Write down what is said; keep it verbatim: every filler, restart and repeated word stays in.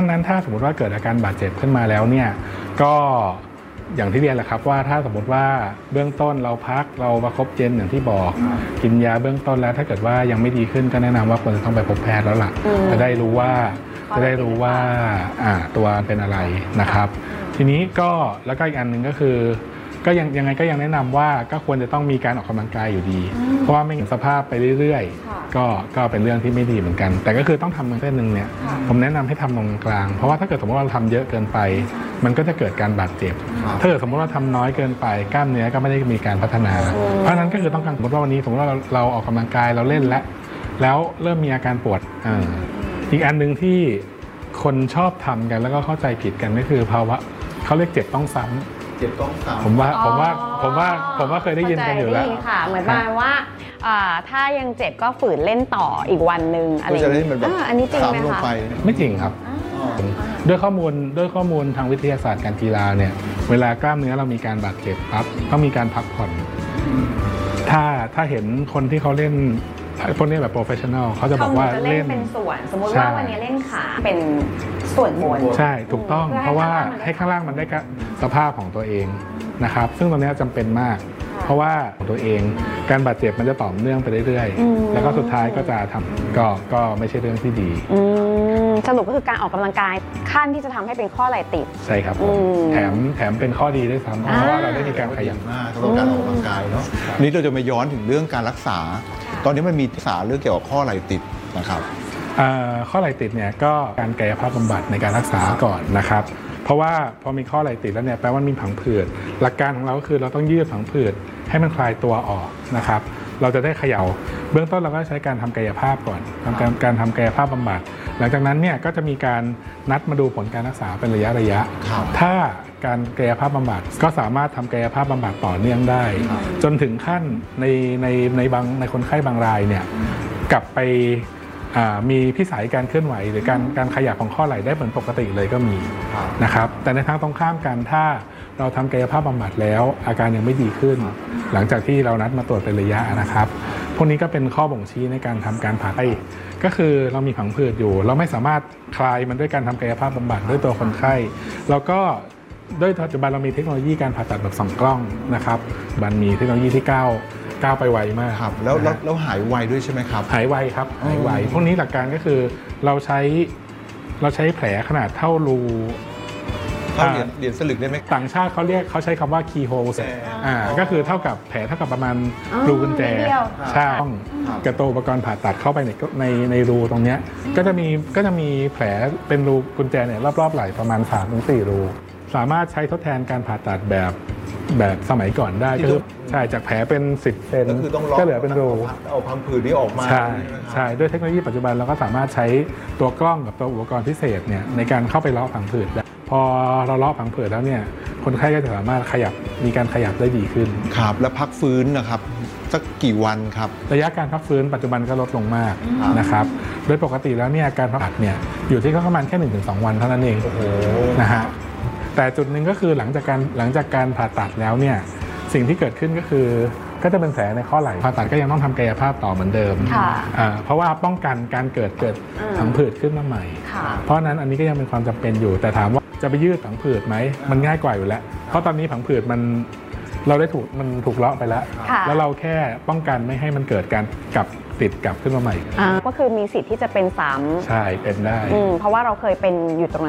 นั้นถ้าสมมติว่าเกิดอาการบาดเจ็บขึ้นมาแล้วเนี่ยก็อย่างที่เรียนแหละครับว่าถ้าสมมติว่าเบื้องต้นเราพักเราประคบเจนอย่างที่บอกกินยาเบื้องต้นแล้วถ้าเกิดว่ายังไม่ดีขึ้นก็แนะนำว่าควรจะต้องไปพบแพทย์แล้วล่ะจะได้รู้ว่าจะได้รู้ว่าอ่าตัวเป็นอะไรนะครับทีนี้ก็แล้วก็อีกอันหนึ่งก็คือก็ยังยังไงก็ยังแนะนำว่าก็ควรจะต้องมีการออกกำลังกายอยู่ดีเพราะว่าไม่เห็นสภาพไปเรื่อยๆก็ก็เป็นเรื่องที่ไม่ดีเหมือนกันแต่ก็คือต้องทำเส้นหนึ่งเนี่ยผมแนะนำให้ทำตรงกลางเพราะว่าถ้าเกิดสมมติว่าเราทำเยอะเกินไปมันก็จะเกิดการบาดเจ็บถ้าเกิดสมมติว่าทำน้อยเกินไปกล้ามเนื้อก็ไม่ได้มีการพัฒนาเพราะนั้นก็คือต้องการสมมติว่าวันนี้สมมติว่าเราเราออกกำลังกายเราเล่นแล้วแล้วเริ่มมีอาการปวดอ่าอีกอันหนึ่งที่คนชอบทำกันแล้วก็เข้าใจผิดกันก็คือภาวะเขาเรียกเจ็บต้องซ้ำเจ็บต้องซ้ำผมว่าผมว่าผมว่าผมว่าเคยได้ยินกันอยู่แล้วค่ะเหมือนประมาณว่าถ้ายังเจ็บก็ฝืนเล่นต่ออีกวันหนึ่งอะไรอย่างเงี้ยอันนี้จริงไหมคะไม่จริงครับด้วยข้อมูลด้วยข้อมูลทางวิทยาศาสตร์การกีฬาเนี่ยเวลากล้ามเนื้อเรามีการบาดเจ็บปั๊บต้องมีการพักผ่อนถ้าถ้าเห็นคนที่เขาเล่นพวกนี้แบบโปรเฟชชั่นแนลเขาจะบอกว่าเล่นเป็นส่วนสมมติว่าวันนี้เล่นขาเป็นส่วนบนใช่ถูกต้องเพราะว่าให้ข้างล่างมันได้สภาพของตัวเองนะครับซึ่งตรงนี้จำเป็นมากเพราะว่าของตัวเองการบาดเจ็บมันจะต่อเนื่องไปเรื่อยๆแล้วก็สุดท้ายก็จะทำก็ก็ไม่ใช่เรื่องที่ดีสรุปก็คือการออกกำลังกายขั้นที่จะทำให้เป็นข้อไหล่ติดใช่ครับแถมแถมเป็นข้อดีด้วยซ้ำเพราะว่าเราได้มีการขยับมากสำหรับการออกกำลังกายเนาะนี่เราจะมาย้อนถึงเรื่องการรักษาตอนนี้มันมีรักษาเรื่องเกี่ยวกับข้อไหล่ติดนะครับข้อไหล่ติดเนี่ยก็การกายภาพบำบัดในการรักษาก่อนนะครับเพราะว่าพอมีข้อไหล่ติดแล้วเนี่ยแปลว่ามีผังผืดหลักการของเราก็คือเราต้องยืดผังผืดให้มันคลายตัวออกนะครับเราจะได้เขย่าเบื้องต้นเราก็ใช้การทำกายภาพก่อนทำการการทำกายภาพบำบัดหลังจากนั้นเนี่ยก็จะมีการนัดมาดูผลการรักษาเป็นระยะระยะถ้าการกายภาพบำบัดก็สามารถทำกายภาพบำบัดต่อเนื่องได้จนถึงขั้นในในในบางในคนไข้บางรายเนี่ยกลับไปมีพิสัยการเคลื่อนไหวหรือการการขยับของข้อไหล่ได้เหมือนปกติเลยก็มีนะครับแต่ในทางตรงข้ามกันถ้าเราทำกายภาพบำบัดแล้วอาการยังไม่ดีขึ้นหลังจากที่เรานัดมาตรวจเป็นระยะนะครับพวกนี้ก็เป็นข้อบ่งชี้ในการทำการผ่าตัดก็คือเรามีผังผืดอยู่เราไม่สามารถคลายมันด้วยการทำกายภาพบำบัดด้วยตัวคนไข้แล้วก็ด้วยปัจจุบันเรามีเทคโนโลยีการผ่าตัดแบบสองกล้องนะครับมันมีเทคโนโลยีที่ก้าวก้าวไปไวมากครับแล้วแล้วหายไวด้วยใช่ไหมครับหายไวครับหายไวพวกนี้หลักการก็คือเราใช้เราใช้แผลขนาดเท่ารูเท่าเหรียญเหรียญสลึกได้ไหมต่างชาติเขาเรียกเขาใช้คำว่า key hole อ่าก็คือเท่ากับแผลเท่ากับประมาณรูกุญแจใช่กระตัวอุปกรณ์ผ่าตัดเข้าไปในในในรูตรงนี้ก็จะมีก็จะมีแผลเป็นรูกุญแจเนี่ยรอบๆไหล่ประมาณ สามถึงสี่ รูสามารถใช้ทดแทนการผ่าตัดแบบแบบสมัยก่อนได้ก็คือใช่จากแผลเป็นสิบเซนก็เหลือเป็นรูเอาพังผืดนี้ออกมาใช่ใช่ด้วยเทคโนโลยีปัจจุบันเราก็สามารถใช้ตัวกล้องกับตัวอุปกรณ์พิเศษเนี่ยในการเข้าไปเลาะผังผืดได้พอเราเลาะผังผืดแล้วเนี่ยคนไข้ก็จะสามารถขยับมีการขยับได้ดีขึ้นครับแล้วพักฟื้นนะครับสักกี่วันครับระยะการพักฟื้นปัจจุบันก็ลดลงมากนะครับโดยปกติแล้วเนี่ยการพักเนี่ยอยู่ที่ประมาณแค่ หนึ่งถึงสอง วันเท่านั้นเองนะฮะแต่จุดหนึ่งก็คือหลังจากการหลังจากการผ่าตัดแล้วเนี่ยสิ่งที่เกิดขึ้นก็คือก็จะเป็นแผลในข้อไหล่ผ่าตัดก็ยังต้องทำกายภาพต่อเหมือนเดิมเพราะว่าป้องกันการเกิดเกิดผังผืดขึ้นมาใหม่เพราะนั้นอันนี้ก็ยังเป็นความจำเป็นอยู่แต่ถามว่าจะไปยืดผังผืดไหมมันง่ายกว่าอยู่แล้วเพราะตอนนี้ผังผืดมันเราได้ถูกมันถูกเลาะไปแล้วแล้วเราแค่ป้องกันไม่ให้มันเกิดการกลับติดกลับขึ้นมาใหม่ก็คือมีสิทธิ์ที่จะเป็นซ้ำใช่เป็นได้เพราะว่าเราเคยเป็นอยู่ตรงนั้น